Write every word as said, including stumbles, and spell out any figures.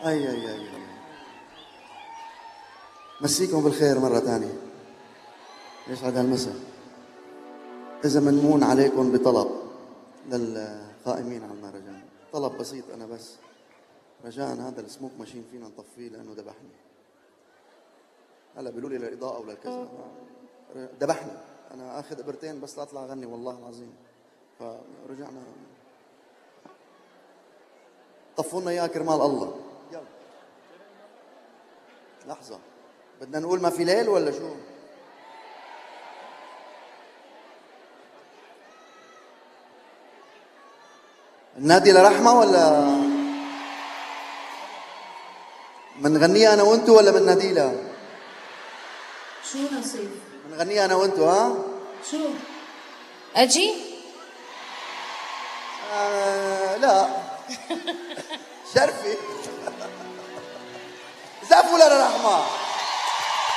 اي اي اي مسيكم بالخير مرة ثانية. يسعد هالمساء. إذا منمون عليكم بطلب للقائمين على المهرجان، طلب بسيط أنا بس، رجاء هذا السموك ماشين فينا نطفيه لأنه ذبحني. هلا بيقولوا لي للإضاءة ولا الكذا، ذبحني. أنا آخذ إبرتين بس لأطلع أغني والله العظيم. فرجعنا طفوا لنا إياه كرمال الله. يلا لحظة، بدنا نقول ما في ليل ولا شو؟ النادي لرحمة ولا منغنيها أنا وأنتو ولا من نادي لها؟ شو نصيب؟ منغنيها أنا وأنتو ها؟ شو؟ أجي؟ آه لا شرفي. زفوا لرحمة.